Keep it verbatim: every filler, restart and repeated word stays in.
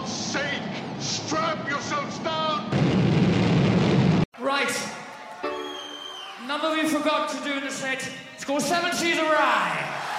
God's sake, strap yourselves down! Right. Number we forgot to do in the set. It's called Seven Seas of Rye.